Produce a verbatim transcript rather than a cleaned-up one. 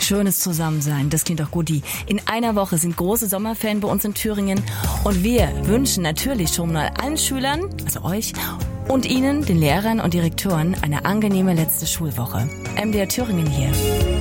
schönes Zusammensein, das klingt doch gut. Die in einer Woche sind große Sommerferien bei uns in Thüringen. Und wir wünschen natürlich schon mal allen Schülern, also euch, und Ihnen, den Lehrern und Direktoren, eine angenehme letzte Schulwoche. M D R Thüringen hier.